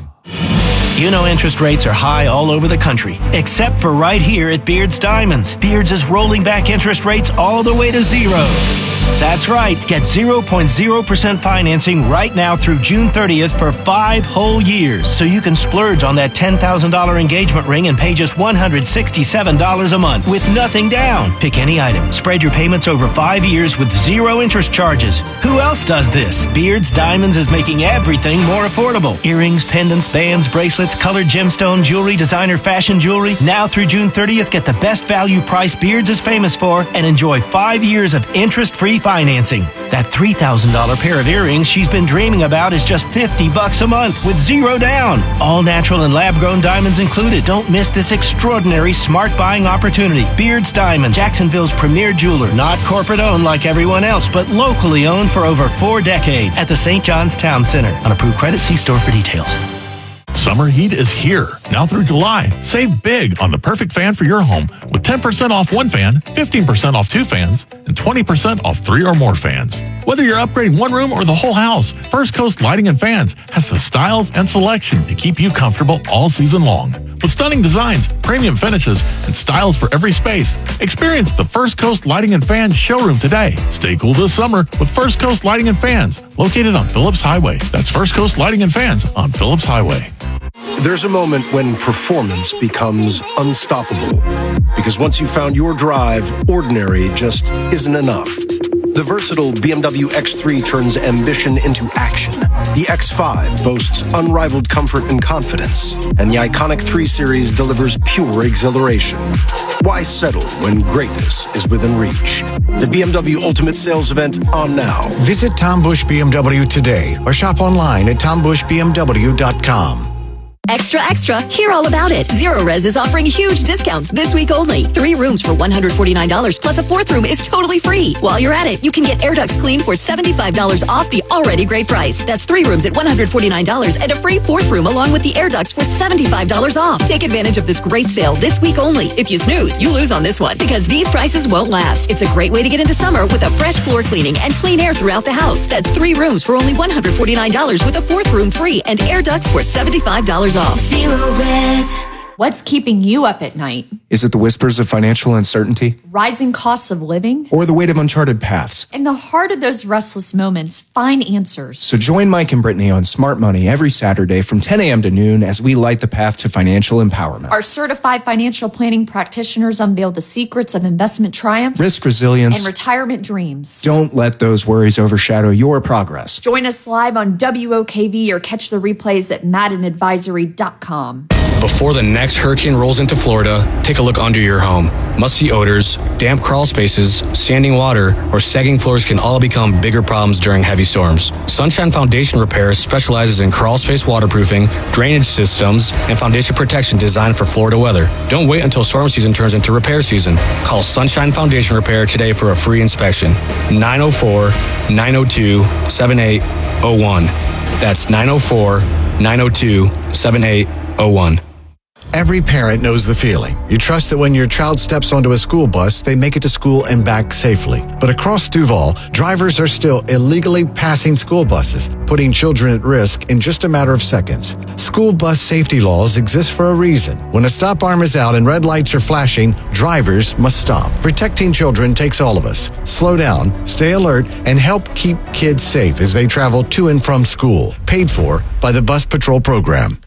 You know interest rates are high all over the country, except for right here at Beards Diamonds. Beards is rolling back interest rates all the way to zero. That's right. Get zero point zero percent financing right now through June thirtieth for five whole years. So you can splurge on that ten thousand dollars engagement ring and pay just one hundred sixty-seven dollars a month with nothing down. Pick any item. Spread your payments over five years with zero interest charges. Who else does this? Beards Diamonds is making everything more affordable. Earrings, pendants, bands, bracelets, colored gemstone jewelry, designer fashion jewelry. Now through June thirtieth, get the best value price Beards is famous for and enjoy five years of interest-free financing. That three thousand dollars pair of earrings she's been dreaming about is just fifty bucks a month with zero down. All natural and lab-grown diamonds included. Don't miss this extraordinary smart buying opportunity. Beards Diamonds, Jacksonville's premier jeweler. Not corporate owned like everyone else, but locally owned for over four decades at the Saint John's Town Center. On approved credit, see store for details. Summer heat is here. Now through July, save big on the perfect fan for your home with ten percent off one fan, fifteen percent off two fans, and twenty percent off three or more fans. Whether you're upgrading one room or the whole house, First Coast Lighting and Fans has the styles and selection to keep you comfortable all season long. With stunning designs, premium finishes, and styles for every space, experience the First Coast Lighting and Fans showroom today. Stay cool this summer with First Coast Lighting and Fans, located on Phillips Highway. That's First Coast Lighting and Fans on Phillips Highway. There's a moment when performance becomes unstoppable. Because once you've found your drive, ordinary just isn't enough. The versatile B M W X three turns ambition into action. The X five boasts unrivaled comfort and confidence. And the iconic three Series delivers pure exhilaration. Why settle when greatness is within reach? The B M W Ultimate Sales Event on now. Visit Tom Bush B M W today or shop online at tom bush b m w dot com. Extra, extra, hear all about it. Zero Res is offering huge discounts this week only. Three rooms for one hundred forty-nine dollars plus a fourth room is totally free. While you're at it, you can get air ducts cleaned for seventy-five dollars off the already great price. That's three rooms at one hundred forty-nine dollars and a free fourth room along with the air ducts for seventy-five dollars off. Take advantage of this great sale this week only. If you snooze, you lose on this one because these prices won't last. It's a great way to get into summer with a fresh floor cleaning and clean air throughout the house. That's three rooms for only one hundred forty-nine dollars with a fourth room free and air ducts for seventy-five dollars off. Zero Res. What's keeping you up at night? Is it the whispers of financial uncertainty? Rising costs of living? Or the weight of uncharted paths? In the heart of those restless moments, find answers. So join Mike and Brittany on Smart Money every Saturday from ten a.m. to noon as we light the path to financial empowerment. Our certified financial planning practitioners unveil the secrets of investment triumphs, risk resilience, and retirement dreams. Don't let those worries overshadow your progress. Join us live on W O K V or catch the replays at madden advisory dot com. Before the next hurricane rolls into Florida, take a look under your home. Musty odors, damp crawl spaces, standing water, or sagging floors can all become bigger problems during heavy storms. Sunshine Foundation Repair specializes in crawl space waterproofing, drainage systems, and foundation protection designed for Florida weather. Don't wait until storm season turns into repair season. Call Sunshine Foundation Repair today for a free inspection. nine oh four, nine oh two, seven eight oh one. That's nine oh four, nine oh two, seven eight oh one. Every parent knows the feeling. You trust that when your child steps onto a school bus, they make it to school and back safely. But across Duval, drivers are still illegally passing school buses, putting children at risk in just a matter of seconds. School bus safety laws exist for a reason. When a stop arm is out and red lights are flashing, drivers must stop. Protecting children takes all of us. Slow down, stay alert, and help keep kids safe as they travel to and from school. Paid for by the Bus Patrol Program.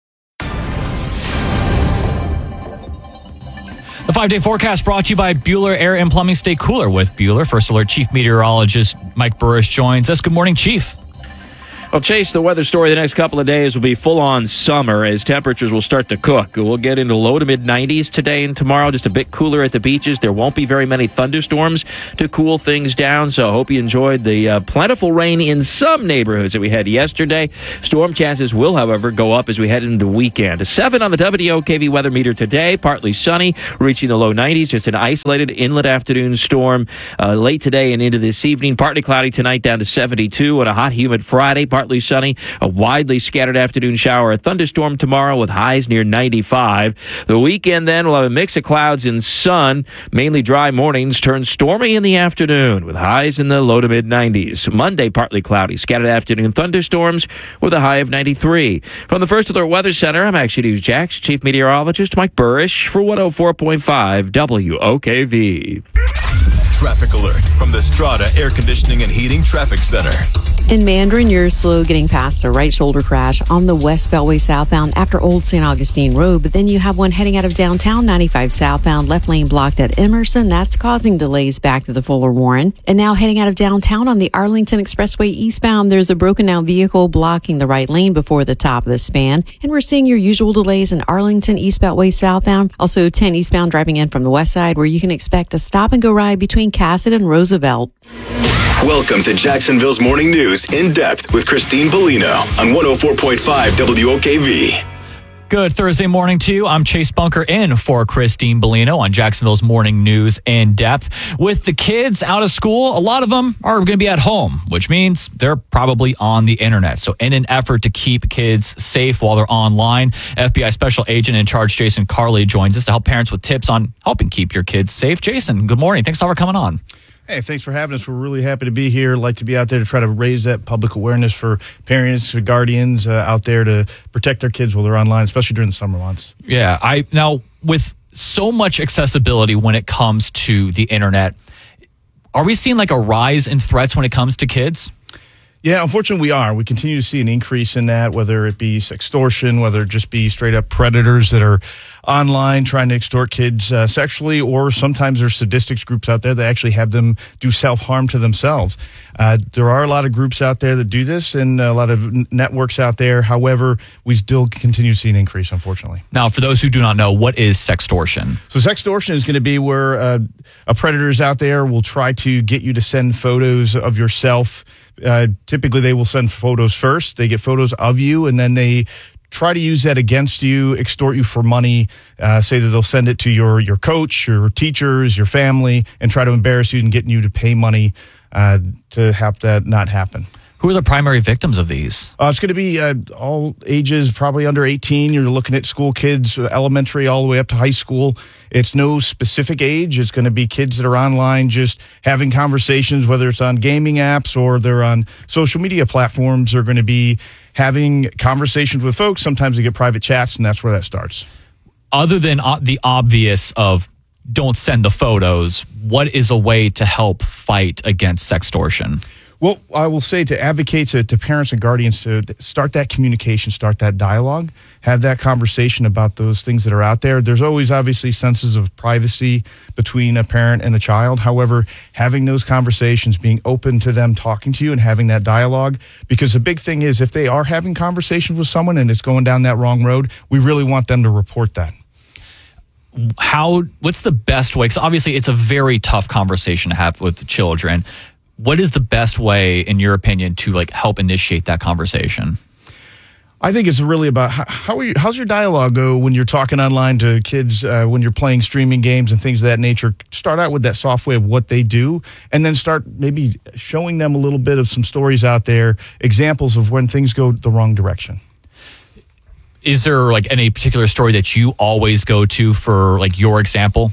The five-day forecast brought to you by Bueller Air and Plumbing. Stay cooler with Bueller. First Alert Chief Meteorologist Mike Burrish joins us. Good morning, Chief. Well, Chase, the weather story the next couple of days will be full-on summer as temperatures will start to cook. We'll get into low to mid-nineties today and tomorrow, just a bit cooler at the beaches. There won't be very many thunderstorms to cool things down, so I hope you enjoyed the uh, plentiful rain in some neighborhoods that we had yesterday. Storm chances will, however, go up as we head into the weekend. A seven on the W O K V weather meter today, partly sunny, reaching the low nineties, just an isolated inlet afternoon storm uh, late today and into this evening. Partly cloudy tonight, down to seventy-two, and a hot, humid Friday, partly sunny, a widely scattered afternoon shower, a thunderstorm tomorrow with highs near ninety-five. The weekend then will have a mix of clouds and sun, mainly dry mornings, turn stormy in the afternoon with highs in the low to mid nineties. Monday, partly cloudy, scattered afternoon thunderstorms with a high of ninety-three. From the First Alert Weather Center, I'm Action News Jax Chief Meteorologist Mike Burrish for one oh four point five W O K V. Traffic alert from the Strata Air Conditioning and Heating Traffic Center. In Mandarin, you're slow getting past a right shoulder crash on the West Beltway southbound after Old Saint Augustine Road, but then you have one heading out of downtown ninety-five southbound, left lane blocked at Emerson. That's causing delays back to the Fuller Warren. And now heading out of downtown on the Arlington Expressway eastbound, there's a broken down vehicle blocking the right lane before the top of the span. And we're seeing your usual delays in Arlington East Beltway southbound, also ten eastbound driving in from the west side, where you can expect a stop and go ride between Cassett and Roosevelt. Welcome to Jacksonville's Morning News in depth with Christine Bellino on one oh four point five W O K V. Good Thursday morning to you. I'm Chase Bunker in for Christine Bellino on Jacksonville's Morning News in depth. With the kids out of school, a lot of them are going to be at home, which means they're probably on the internet. So in an effort to keep kids safe while they're online, F B I Special Agent in Charge Jason Carley joins us to help parents with tips on helping keep your kids safe. Jason, good morning. Thanks for coming on. Hey, thanks for having us. We're really happy to be here. Like to be out there to try to raise that public awareness for parents, for guardians uh, out there to protect their kids while they're online, especially during the summer months. Yeah, I now with so much accessibility when it comes to the internet, are we seeing like a rise in threats when it comes to kids? Yeah, unfortunately we are. We continue to see an increase in that, whether it be extortion, whether it just be straight up predators that are online trying to extort kids uh, sexually, or sometimes there's sadistics groups out there that actually have them do self-harm to themselves. Uh, there are a lot of groups out there that do this and a lot of n- networks out there. However, we still continue to see an increase, unfortunately. Now, for those who do not know, what is sextortion? So sextortion is going to be where uh, a predator is out there will try to get you to send photos of yourself. Uh, typically, they will send photos first. They get photos of you, and then they try to use that against you, extort you for money, uh, say that they'll send it to your, your coach, your teachers, your family, and try to embarrass you and get you to pay money uh, to have that not happen. Who are the primary victims of these? Uh, it's going to be uh, all ages, probably under eighteen. You're looking at school kids, elementary all the way up to high school. It's no specific age. It's going to be kids that are online just having conversations, whether it's on gaming apps or they're on social media platforms. They're going to be having conversations with folks. Sometimes they get private chats, and that's where that starts. Other than uh, the obvious of don't send the photos, what is a way to help fight against sextortion? Well, I will say to advocate to, to parents and guardians to start that communication, start that dialogue, have that conversation about those things that are out there. There's always obviously senses of privacy between a parent and a child. However, having those conversations, being open to them talking to you and having that dialogue, because the big thing is if they are having conversations with someone and it's going down that wrong road, we really want them to report that. How, what's the best way? Because obviously it's a very tough conversation to have with the children. What is the best way, in your opinion, to like help initiate that conversation? I think it's really about how, how are you, how's your dialogue go when you're talking online to kids, uh, when you're playing streaming games and things of that nature. Start out with that soft way of what they do, and then start maybe showing them a little bit of some stories out there, examples of when things go the wrong direction. is there like any particular story that you always go to for like your example?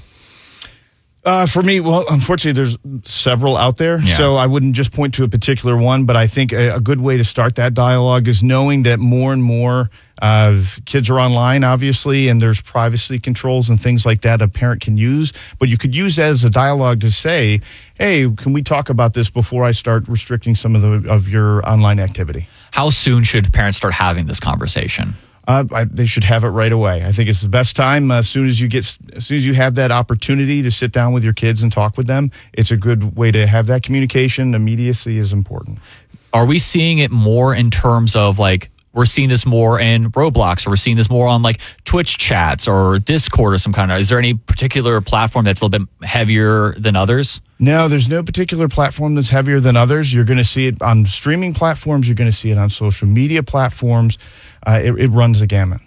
Uh, for me, well, unfortunately, there's several out there, Yeah. so I wouldn't just point to a particular one, but I think a, a good way to start that dialogue is knowing that more and more uh, kids are online, obviously, and there's privacy controls and things like that a parent can use, but you could use that as a dialogue to say, hey, can we talk about this before I start restricting some of the of your online activity? How soon should parents start having this conversation? Uh, I, they should have it right away. I think it's the best time. Uh, as soon as you get, as soon as you have that opportunity to sit down with your kids and talk with them, it's a good way to have that communication. Immediacy is important. Are we seeing it more in terms of like, we're seeing this more in Roblox, or we're seeing this more on like Twitch chats or Discord or some kind of, is there any particular platform that's a little bit heavier than others? No, there's no particular platform that's heavier than others. You're going to see it on streaming platforms. You're going to see it on social media platforms. Uh, it, it runs the gamut.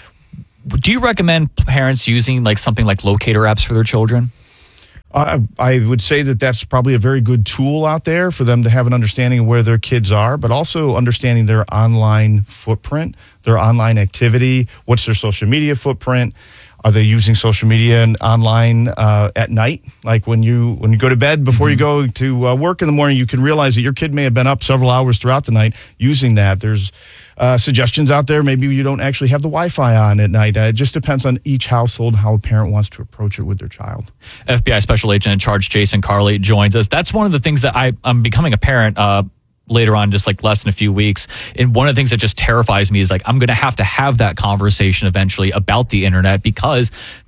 Do you recommend parents using like something like locator apps for their children? Uh, I would say that that's probably a very good tool out there for them to have an understanding of where their kids are, but also understanding their online footprint, their online activity, what's their social media footprint. Are they using social media and online uh, at night? Like when you when you go to bed, before you go to uh, work in the morning, you can realize that your kid may have been up several hours throughout the night using that. There's uh, suggestions out there. Maybe you don't actually have the Wi-Fi on at night. Uh, it just depends on each household, how a parent wants to approach it with their child. F B I Special Agent in Charge Jason Carley joins us. That's one of the things that I, I'm becoming a parent uh, later on, just like less than a few weeks. And one of the things that just terrifies me is like, I'm going to have to have that conversation eventually about the internet, because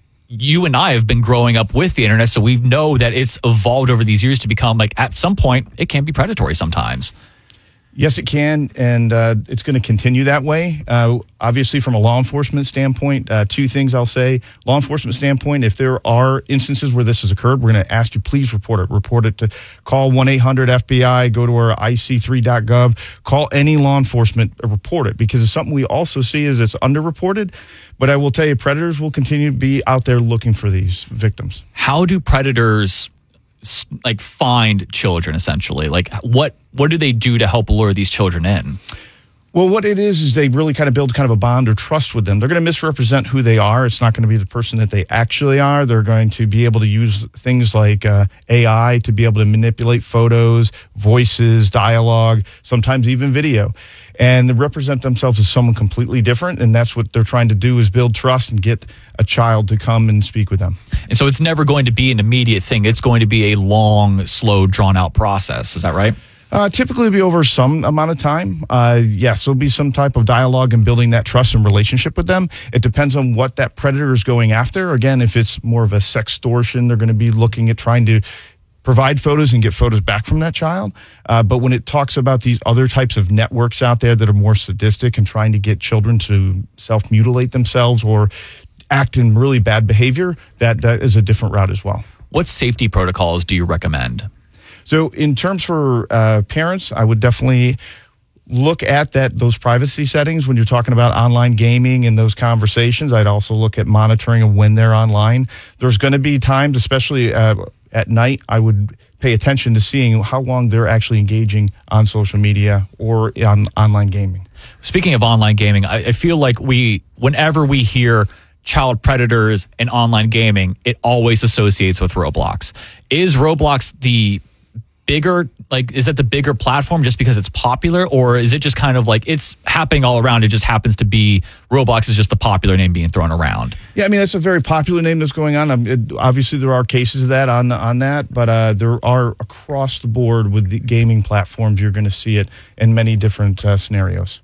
you and I have been growing up with the internet. So we know that it's evolved over these years to become like, at some point, it can be predatory sometimes. Yes, it can, and uh, it's going to continue that way. Uh, obviously, from a law enforcement standpoint, uh, two things I'll say. Law enforcement standpoint, if there are instances where this has occurred, we're going to ask you, please report it. Report it to call one eight hundred F B I, go to our I C three dot gov, call any law enforcement, report it, because it's something we also see is it's underreported. But I will tell you, predators will continue to be out there looking for these victims. How do predators like find children essentially? Like what what do they do to help lure these children in? Well, what it is is they really kind of build kind of a bond or trust with them. They're going to misrepresent who they are. It's not going to be the person that they actually are. They're going to be able to use things like uh, A I to be able to manipulate photos, voices, dialogue, sometimes even video, and they represent themselves as someone completely different. And that's what they're trying to do, is build trust and get a child to come and speak with them. And so it's never going to be an immediate thing. It's going to be a long, slow, drawn out process. Is that right? Uh, typically, it'll be over some amount of time. Uh, yes, there'll be some type of dialogue and building that trust and relationship with them. It depends on what that predator is going after. Again, if it's more of a sextortion, they're going to be looking at trying to provide photos and get photos back from that child. Uh, but when it talks about these other types of networks out there that are more sadistic and trying to get children to self-mutilate themselves or act in really bad behavior, that, that is a different route as well. What safety protocols do you recommend? So in terms for uh, parents, I would definitely look at that those privacy settings when you're talking about online gaming and those conversations. I'd also look at monitoring of when they're online. There's going to be times, especially uh, at night, I would pay attention to seeing how long they're actually engaging on social media or on online gaming. Speaking of online gaming, I, I feel like we, whenever we hear child predators and online gaming, it always associates with Roblox. Is Roblox the bigger, like, is it the bigger platform just because it's popular, or is it just kind of like it's happening all around? It just happens to be Roblox is just the popular name being thrown around. Yeah, I mean, it's a very popular name that's going on. Um, it, obviously, there are cases of that on on that, but uh, there are across the board with the gaming platforms. You're going to see it in many different uh, scenarios.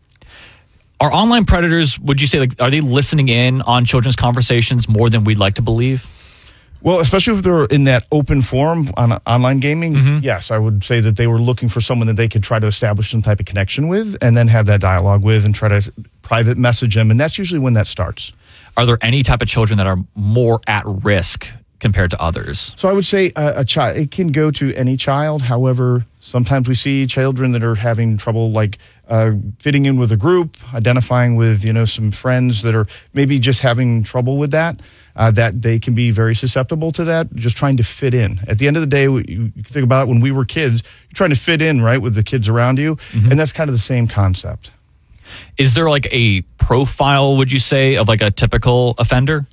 Are online predators, would you say, like, are they listening in on children's conversations more than we'd like to believe? Well, especially if they're in that open forum on online gaming, mm-hmm. yes, I would say that they were looking for someone that they could try to establish some type of connection with and then have that dialogue with and try to private message them. And that's usually when that starts. Are there any type of children that are more at risk compared to others? So I would say a, a child, it can go to any child. However, sometimes we see children that are having trouble like uh, fitting in with a group, identifying with, you know, some friends that are maybe just having trouble with that. Uh, that they can be very susceptible to that, just trying to fit in. At the end of the day, you, you think about it, when we were kids, you're trying to fit in, right, with the kids around you, mm-hmm. and that's kind of the same concept. Is there like a profile, would you say, of like a typical offender?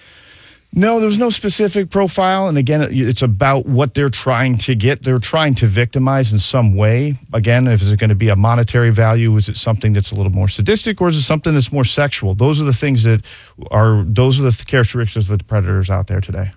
No, there's no specific profile. And again, it's about what they're trying to get. They're trying to victimize in some way. Again, if is it going to be a monetary value? Is it something that's a little more sadistic, or is it something that's more sexual? Those are the things that are, those are the characteristics of the predators out there today.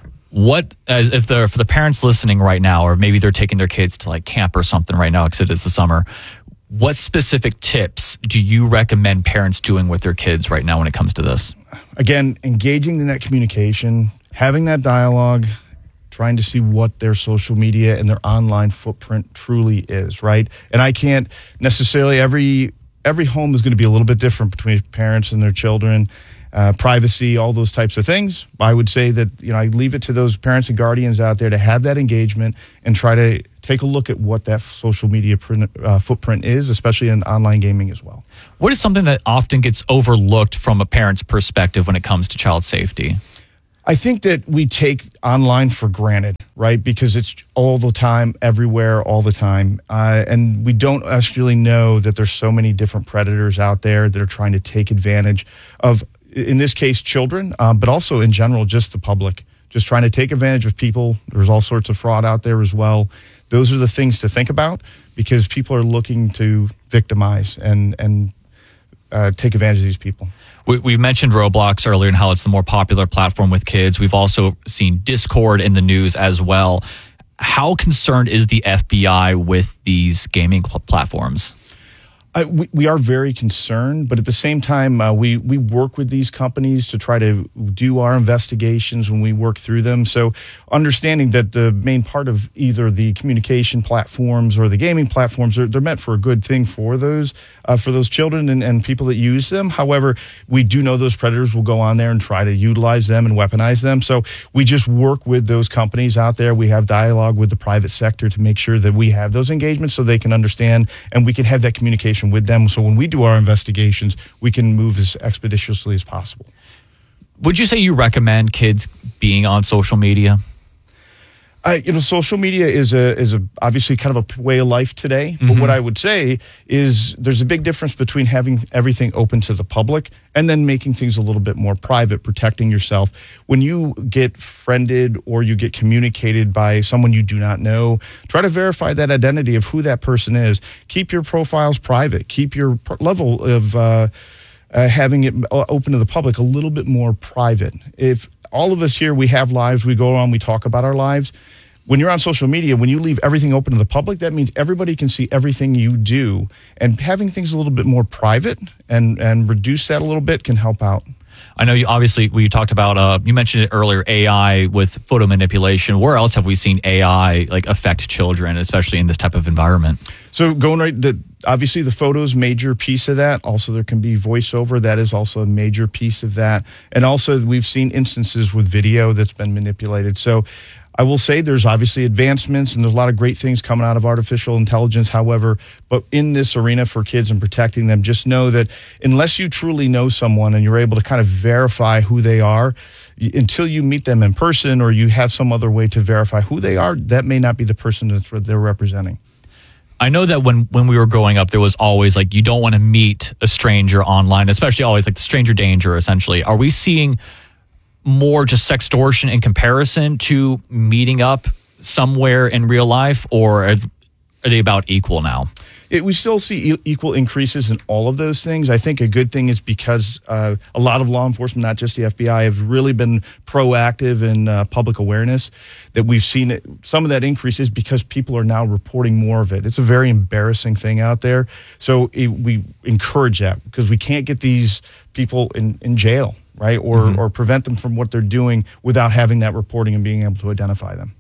What, as if they're, for the parents listening right now, or maybe they're taking their kids to like camp or something right now because it is the summer, what specific tips do you recommend parents doing with their kids right now when it comes to this? Again, engaging in that communication, having that dialogue, trying to see what their social media and their online footprint truly is, right? And I can't necessarily, every every home is going to be a little bit different between parents and their children, uh, privacy, all those types of things. I would say that, you know, I leave it to those parents and guardians out there to have that engagement and try to take a look at what that social media print, uh, footprint is, especially in online gaming as well. What is something that often gets overlooked from a parent's perspective when it comes to child safety? I think that we take online for granted, right? Because it's all the time, everywhere, all the time. Uh, and we don't actually know that there's so many different predators out there that are trying to take advantage of, in this case, children, um, but also in general, just the public, just trying to take advantage of people. There's all sorts of fraud out there as well. Those are the things to think about, because people are looking to victimize and, and uh, take advantage of these people. We, we mentioned Roblox earlier and how it's the more popular platform with kids. We've also seen Discord in the news as well. How concerned is the F B I with these gaming cl- platforms? Uh, we, we are very concerned, but at the same time, uh, we, we work with these companies to try to do our investigations when we work through them. So understanding that the main part of either the communication platforms or the gaming platforms, are, they're meant for a good thing for those uh, for those children and, and people that use them. However, we do know those predators will go on there and try to utilize them and weaponize them. So we just work with those companies out there. We have dialogue with the private sector to make sure that we have those engagements so they can understand and we can have that communication with them. So when we do our investigations, we can move as expeditiously as possible. Would you say you recommend kids being on social media? Uh, you know, social media is a is a obviously kind of a way of life today. But Mm-hmm. what I would say is there's a big difference between having everything open to the public and then making things a little bit more private, protecting yourself. When you get friended or you get communicated by someone you do not know, try to verify that identity of who that person is. Keep your profiles private. Keep your pr- level of uh, uh, having it open to the public a little bit more private. If all of us here, we have lives, we go on, we talk about our lives. When you're on social media, when you leave everything open to the public, that means everybody can see everything you do. And having things a little bit more private and, and reduce that a little bit can help out. I know you obviously, we talked about, uh, you mentioned it earlier, A I with photo manipulation. Where else have we seen A I like affect children, especially in this type of environment? So going right, the, obviously the photos, major piece of that. Also, there can be voiceover. That is also a major piece of that. And also we've seen instances with video that's been manipulated. So I will say there's obviously advancements and there's a lot of great things coming out of artificial intelligence. However, but in this arena for kids and protecting them, just know that unless you truly know someone and you're able to kind of verify who they are, y- until you meet them in person or you have some other way to verify who they are, that may not be the person that they're representing. I know that when, when we were growing up, there was always like, you don't want to meet a stranger online, especially always like the stranger danger, essentially. Are we seeing more just sextortion in comparison to meeting up somewhere in real life, or are they about equal now? It, we still see e- equal increases in all of those things. I think a good thing is because uh, a lot of law enforcement, not just the F B I, have really been proactive in uh, public awareness, that we've seen it. Some of that increase is because people are now reporting more of it. It's a very embarrassing thing out there. So it, we encourage that because we can't get these people in, in jail, right? Or, mm-hmm. or prevent them from what they're doing without having that reporting and being able to identify them.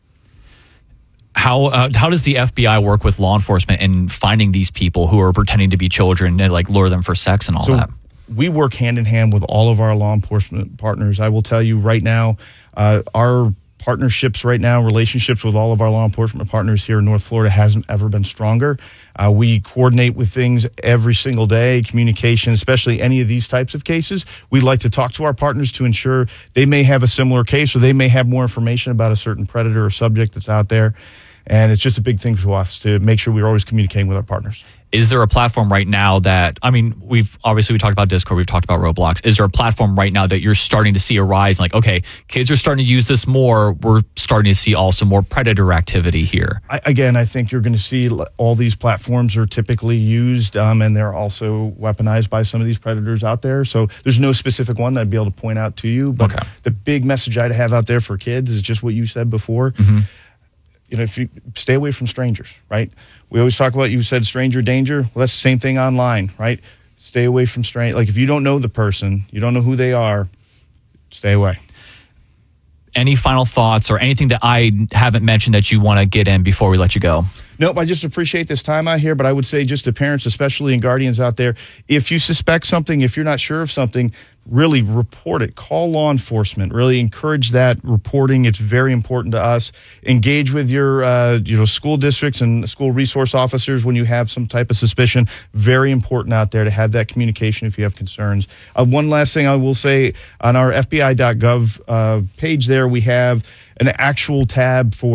How uh, how does the F B I work with law enforcement in finding these people who are pretending to be children and like lure them for sex and all so that? We work hand in hand with all of our law enforcement partners. I will tell you right now, uh, our partnerships right now, relationships with all of our law enforcement partners here in North Florida hasn't ever been stronger. Uh, we coordinate with things every single day, communication, especially any of these types of cases. We like to talk to our partners to ensure they may have a similar case or they may have more information about a certain predator or subject that's out there. And it's just a big thing for us to make sure we're always communicating with our partners. Is there a platform right now that, I mean, we've obviously we talked about Discord, we've talked about Roblox. Is there a platform right now that you're starting to see a rise? Like, okay, kids are starting to use this more. We're starting to see also more predator activity here. I, again, I think you're going to see all these platforms are typically used, um, and they're also weaponized by some of these predators out there. So there's no specific one that I'd be able to point out to you. But okay. the big message I'd have out there for kids is just what you said before. Mm-hmm. You know, if you stay away from strangers, right? We always talk about, you said stranger danger. Well, that's the same thing online, right? Stay away from strange. Like if you don't know the person, you don't know who they are, stay away. Any final thoughts or anything that I haven't mentioned that you want to get in before we let you go? Nope, I just appreciate this time out here, but I would say just to parents, especially and guardians out there, if you suspect something, if you're not sure of something, really report it. Call law enforcement. Really encourage that reporting. It's very important to us. Engage with your uh, you know, school districts and school resource officers when you have some type of suspicion. Very important out there to have that communication if you have concerns. Uh, one last thing I will say, on our F B I dot gov uh, page there, we have an actual tab for